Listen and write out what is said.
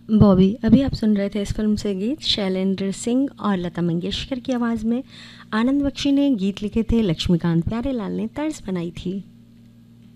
बॉबी। अभी आप सुन रहे थे इस फिल्म से गीत शैलेंद्र सिंह और लता मंगेशकर की आवाज़ में। आनंद बख्शी ने गीत लिखे थे, लक्ष्मीकांत प्यारेलाल ने तर्ज बनाई थी।